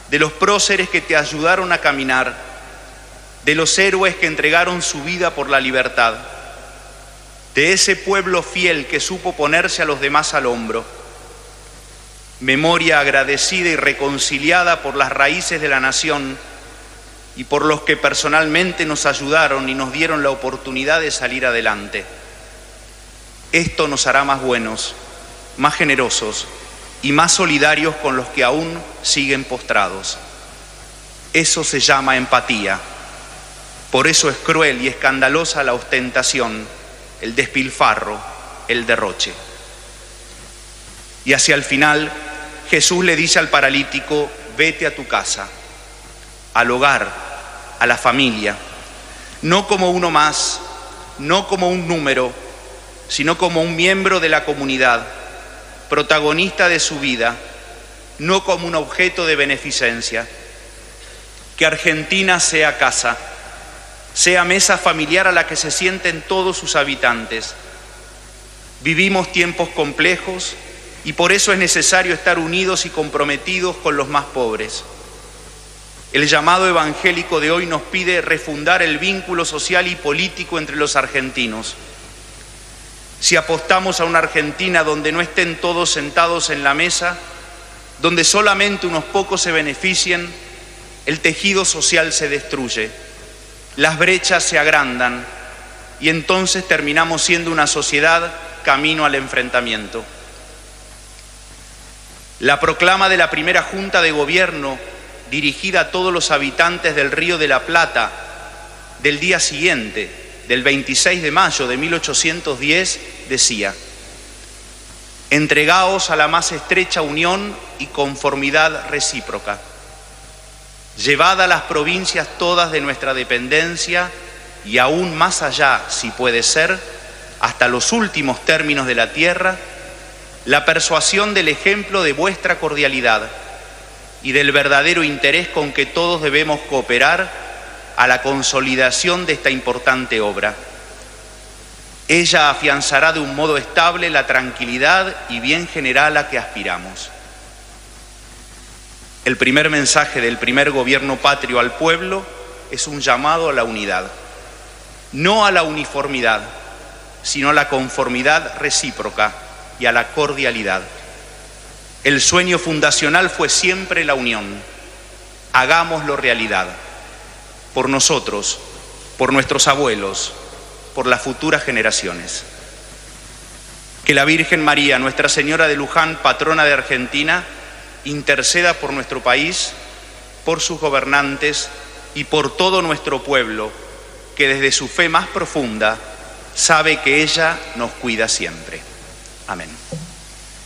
de los próceres que te ayudaron a caminar, de los héroes que entregaron su vida por la libertad, de ese pueblo fiel que supo ponerse a los demás al hombro. Memoria agradecida y reconciliada por las raíces de la nación y por los que personalmente nos ayudaron y nos dieron la oportunidad de salir adelante. Esto nos hará más buenos, más generosos y más solidarios con los que aún siguen postrados. Eso se llama empatía. Por eso es cruel y escandalosa la ostentación, el despilfarro, el derroche. Y hacia el final, Jesús le dice al paralítico: vete a tu casa, al hogar, a la familia, no como uno más, no como un número, sino como un miembro de la comunidad, protagonista de su vida, no como un objeto de beneficencia. Que Argentina sea casa, sea mesa familiar a la que se sienten todos sus habitantes. Vivimos tiempos complejos y por eso es necesario estar unidos y comprometidos con los más pobres. El llamado evangélico de hoy nos pide refundar el vínculo social y político entre los argentinos. Si apostamos a una Argentina donde no estén todos sentados en la mesa, donde solamente unos pocos se beneficien, el tejido social se destruye, las brechas se agrandan y entonces terminamos siendo una sociedad camino al enfrentamiento. La proclama de la primera Junta de Gobierno, dirigida a todos los habitantes del Río de la Plata, del día siguiente, del 26 de mayo de 1810, decía: entregaos a la más estrecha unión y conformidad recíproca. Llevad a las provincias todas de nuestra dependencia y aún más allá, si puede ser, hasta los últimos términos de la tierra, la persuasión del ejemplo de vuestra cordialidad y del verdadero interés con que todos debemos cooperar a la consolidación de esta importante obra. Ella afianzará de un modo estable la tranquilidad y bien general a que aspiramos. El primer mensaje del primer gobierno patrio al pueblo es un llamado a la unidad, no a la uniformidad, sino a la conformidad recíproca y a la cordialidad. El sueño fundacional fue siempre la unión. Hagámoslo realidad, por nosotros, por nuestros abuelos, por las futuras generaciones. Que la Virgen María, Nuestra Señora de Luján, patrona de Argentina, interceda por nuestro país, por sus gobernantes y por todo nuestro pueblo, que desde su fe más profunda sabe que ella nos cuida siempre. Amén.